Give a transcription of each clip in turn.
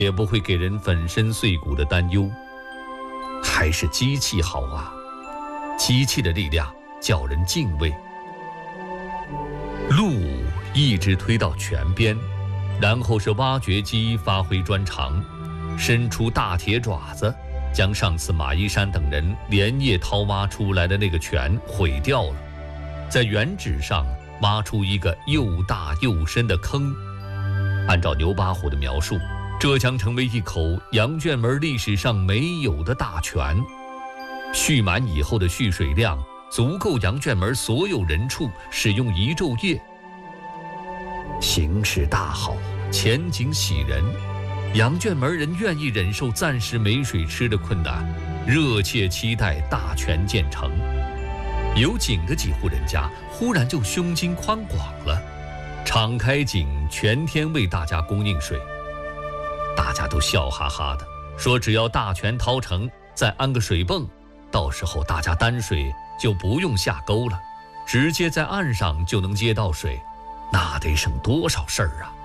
也不会给人粉身碎骨的担忧。还是机器好啊，机器的力量叫人敬畏。路一直推到泉边，然后是挖掘机发挥专长，伸出大铁爪子，将上次马一山等人连夜掏挖出来的那个泉毁掉了，在原址上挖出一个又大又深的坑。按照牛八虎的描述，这将成为一口羊圈门历史上没有的大泉。蓄满以后的蓄水量足够羊圈门所有人畜使用1昼夜。形势大好，前景喜人，羊圈门人愿意忍受暂时没水吃的困难，热切期待大泉建成。有井的几户人家忽然就胸襟宽广了，敞开井，全天为大家供应水。大家都笑哈哈的说，只要大泉掏成，再安个水泵，到时候大家担水就不用下沟了，直接在岸上就能接到水，那得省多少事儿啊！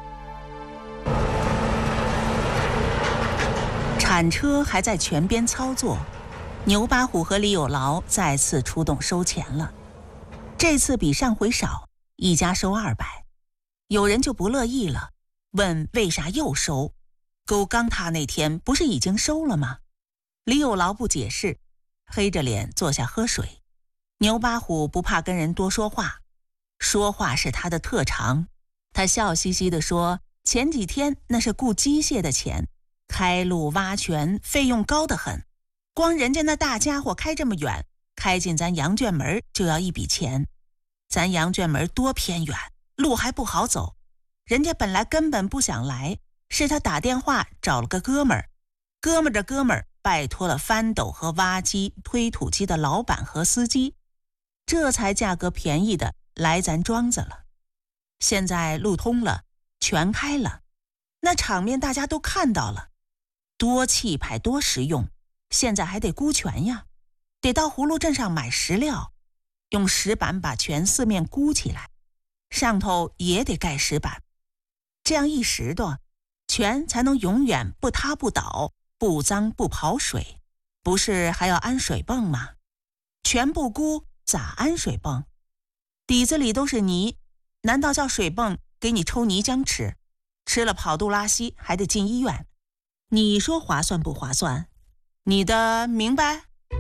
铲车还在泉边操作，牛八虎和李有劳再次出动收钱了。这次比上回少，一家收200。有人就不乐意了，问为啥又收？沟刚塌那天不是已经收了吗？李有劳不解释，黑着脸坐下喝水。牛八虎不怕跟人多说话，说话是他的特长。他笑嘻嘻地说，前几天那是雇机械的钱，开路挖泉费用高得很，光人家那大家伙开这么远，开进咱羊圈门就要一笔钱。咱羊圈门多偏远，路还不好走，人家本来根本不想来，是他打电话找了个哥们儿，哥们儿的哥们儿拜托了翻斗和挖机、推土机的老板和司机，这才价格便宜的来咱庄子了。现在路通了，泉开了，那场面大家都看到了，多气派多实用。现在还得估泉呀，得到葫芦镇上买石料，用石板把泉四面箍起来，上头也得盖石板，这样一石头，泉才能永远不塌不倒，不脏不跑水。不是还要安水泵吗？泉不箍咋安水泵？底子里都是泥，难道叫水泵给你抽泥浆吃？吃了跑肚拉稀还得进医院，你说划算不划算？你的明白？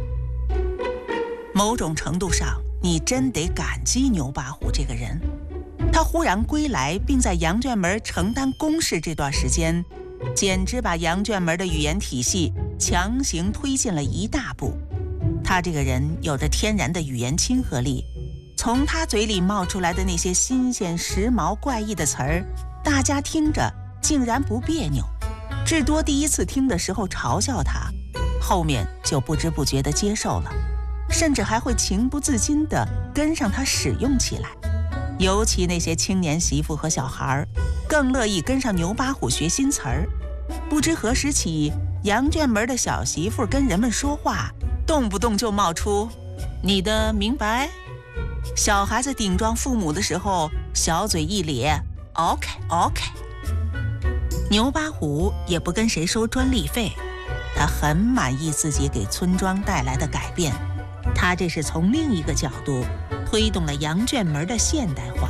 某种程度上，你真得感激牛八虎这个人。他忽然归来，并在羊圈门承担公事这段时间，简直把羊圈门的语言体系强行推进了一大步。他这个人有着天然的语言亲和力，从他嘴里冒出来的那些新鲜、时髦、怪异的词儿，大家听着竟然不别扭，至多第一次听的时候嘲笑他，后面就不知不觉地接受了，甚至还会情不自禁地跟上他使用起来。尤其那些青年媳妇和小孩，更乐意跟上牛八虎学新词儿。不知何时起，羊圈门的小媳妇跟人们说话，动不动就冒出你的明白。小孩子顶撞父母的时候，小嘴一咧 OK。 牛八虎也不跟谁收专利费，他很满意自己给村庄带来的改变，他这是从另一个角度推动了羊圈门的现代化。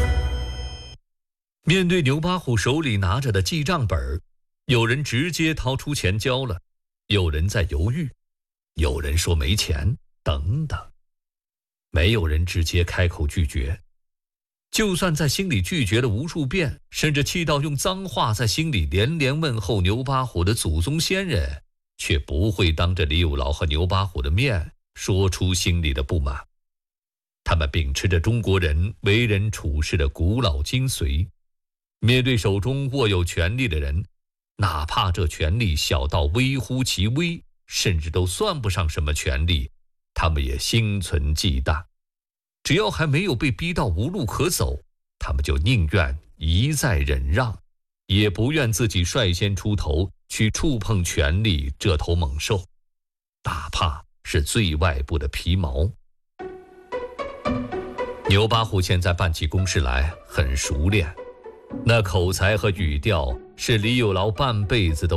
面对牛八虎手里拿着的记账本，有人直接掏出钱交了，有人在犹豫，有人说没钱等等，没有人直接开口拒绝。就算在心里拒绝了无数遍，甚至气到用脏话在心里连连问候牛八虎的祖宗先人，却不会当着李有劳和牛八虎的面说出心里的不满。他们秉持着中国人为人处事的古老精髓，面对手中握有权力的人，哪怕这权力小到微乎其微，甚至都算不上什么权力，他们也心存忌惮。只要还没有被逼到无路可走，他们就宁愿一再忍让，也不愿自己率先出头去触碰权力这头猛兽，哪怕是最外部的皮毛。牛八虎现在办起公事来很熟练，那口才和语调是李有劳半辈子都